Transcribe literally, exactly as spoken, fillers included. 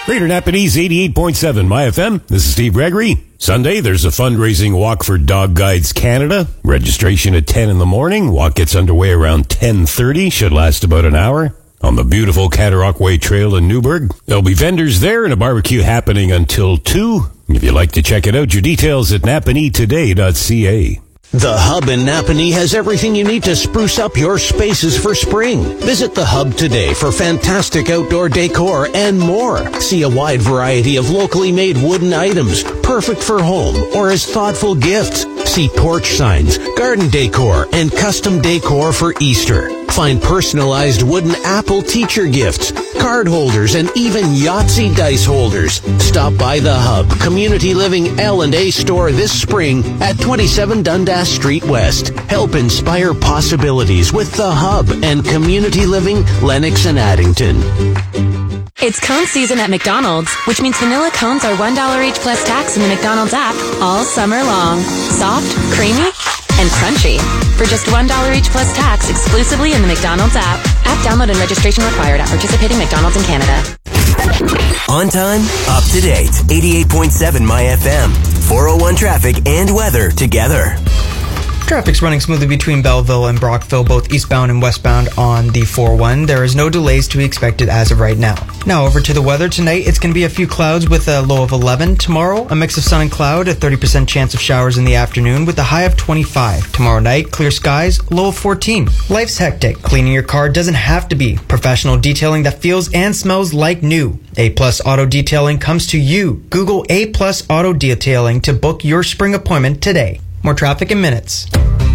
Greater Napanese eighty-eight point seven My F M. This is Steve Gregory. Sunday, there's a fundraising walk for Dog Guides Canada. Registration at ten in the morning. Walk gets underway around ten thirty. Should last about an hour. On the beautiful Catarocq Way Trail in Newburgh. There'll be vendors there and a barbecue happening until two. If you'd like to check it out, your details at napanee today dot c a. The Hub in Napanee has everything you need to spruce up your spaces for spring. Visit the Hub today for fantastic outdoor decor and more. See a wide variety of locally made wooden items, perfect for home or as thoughtful gifts. See porch signs, garden decor, and custom decor for Easter. Find personalized wooden Apple teacher gifts, card holders, and even Yahtzee dice holders. Stop by the Hub Community Living L and A store this spring at twenty-seven Dundas Street West. Help inspire possibilities with the Hub and Community Living Lennox and Addington. It's cone season at McDonald's, which means vanilla cones are one dollar each plus tax in the McDonald's app all summer long. Soft, creamy, and crunchy. For just one dollar each plus tax exclusively in the McDonald's app. App download and registration required at participating McDonald's in Canada. On time, up to date. eighty-eight point seven My F M. four oh one traffic and weather together. Traffic's running smoothly between Belleville and Brockville, both eastbound and westbound on the four oh one. There is no delays to be expected as of right now. Now over to the weather tonight. It's going to be a few clouds with a low of eleven. Tomorrow, a mix of sun and cloud, a thirty percent chance of showers in the afternoon with a high of twenty-five. Tomorrow night, clear skies, low of fourteen. Life's hectic. Cleaning your car doesn't have to be. Professional detailing that feels and smells like new. A Plus Auto Detailing comes to you. Google A Plus Auto Detailing to book your spring appointment today. More traffic in minutes.